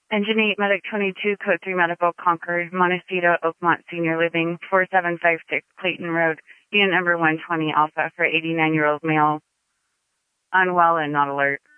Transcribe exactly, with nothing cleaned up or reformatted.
Engine eight, Medic twenty-two, Code three Medical, Concord, Montecito, Oakmont Senior Living, four seven five six Clayton Road, unit number one twenty Alpha for eighty-nine-year-old male, unwell and not alert.